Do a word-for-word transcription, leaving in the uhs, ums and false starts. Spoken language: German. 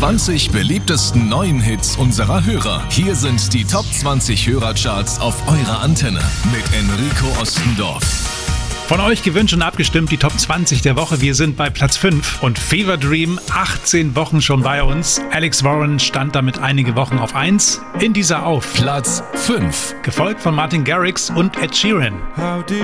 zwanzig beliebtesten neuen Hits unserer Hörer. Hier sind die Top zwanzig Hörercharts auf eurer Antenne mit Enrico Ostendorf. Von euch gewünscht und abgestimmt die Top zwanzig der Woche. Wir sind bei Platz fünf und Fever Dream, achtzehn Wochen schon bei uns. Alex Warren stand damit einige Wochen auf eins. In dieser auf Platz fünf. Gefolgt von Martin Garrix und Ed Sheeran.